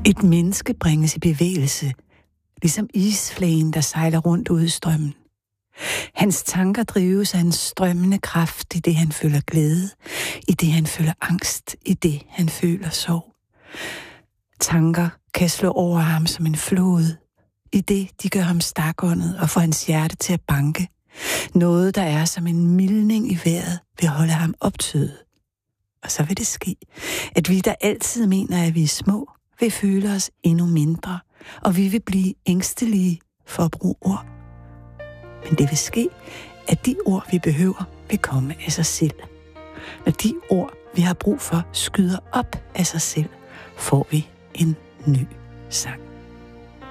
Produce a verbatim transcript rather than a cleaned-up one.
Et menneske bringes i bevægelse, ligesom isflagen, der sejler rundt ude i strømmen. Hans tanker drives af en strømmende kraft i det, han føler glæde, i det, han føler angst, i det, han føler sorg. Tanker kan slå over ham som en flod, i det, de gør ham stakåndet og får hans hjerte til at banke. Noget, der er som en mildning i vejret, vil holde ham optøet. Og så vil det ske, at vi, der altid mener, at vi er små, vil føle os endnu mindre, og vi vil blive ængstelige for at bruge ord. Men det vil ske, at de ord, vi behøver, vil komme af sig selv. Når de ord, vi har brug for, skyder op af sig selv, får vi en ny sang.